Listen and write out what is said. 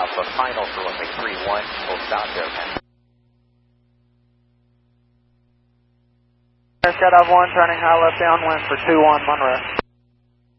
Alpha, final for runway 31, full stop, go 10. Skydive 1, turning high left downwind for 21 Monroe.